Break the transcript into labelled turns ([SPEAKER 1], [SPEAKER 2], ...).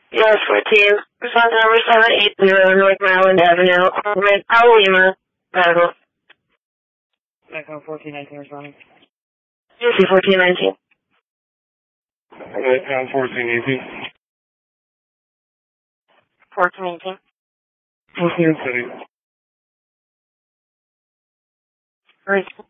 [SPEAKER 1] Yes, 14. Response number 780 North Maryland Avenue, apartment Alima, Medical.
[SPEAKER 2] Echo 1419 responding.
[SPEAKER 1] UC 1419.
[SPEAKER 3] Pound 1418.
[SPEAKER 1] 1418.
[SPEAKER 3] What's New York City?
[SPEAKER 1] Great.